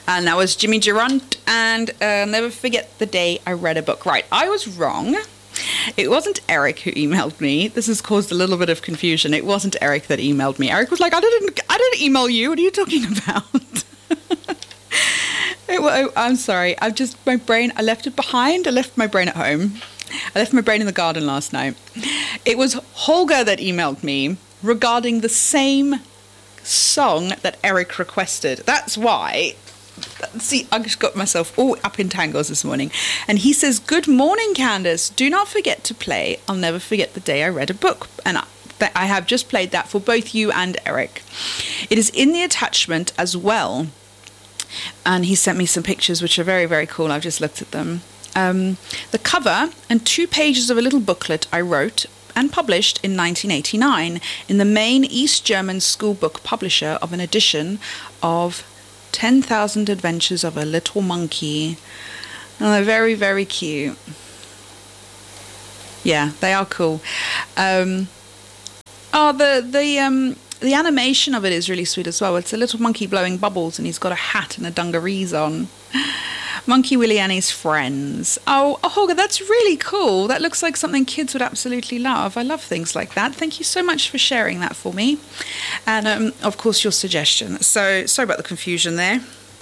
And that was Jimmy Durant, and never forget the day I read a book. Right, I was wrong. It wasn't Eric who emailed me. This has caused a little bit of confusion. It wasn't Eric that emailed me. Eric was like, I didn't email you. What are you talking about? I'm sorry. I left it behind. I left my brain at home. I left my brain in the garden last night. It was Holger that emailed me regarding the same song that Eric requested. That's why. See, I just got myself all up in tangles this morning. And he says, "Good morning, Candace. Do not forget to play I'll Never Forget the Day I Read a Book." And I have just played that for both you and Eric. It is in the attachment as well. And he sent me some pictures, which are very, very cool. I've just looked at them. The cover and 2 pages of a little booklet I wrote and published in 1989 in the main East German school book publisher of an edition of 10,000 Adventures of a Little Monkey. And they're very, very cute. Yeah, they are cool. The animation of it is really sweet as well. It's a little monkey blowing bubbles and he's got a hat and a dungarees on. Monkey Willie and his friends. Oh, Holger, that's really cool. That looks like something kids would absolutely love. I love things like that. Thank you so much for sharing that for me. And, of course, your suggestion. So, sorry about the confusion there.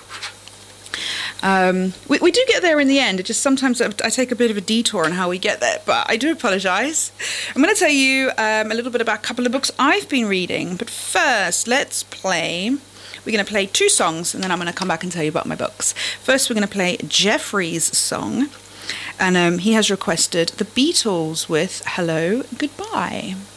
We do get there in the end. It just sometimes I take a bit of a detour on how we get there, but I do apologise. I'm going to tell you a little bit about a couple of books I've been reading. But first, let's play... We're going to play 2 songs, and then I'm going to come back and tell you about my books. First, we're going to play Jeffrey's song, and he has requested The Beatles with Hello, Goodbye.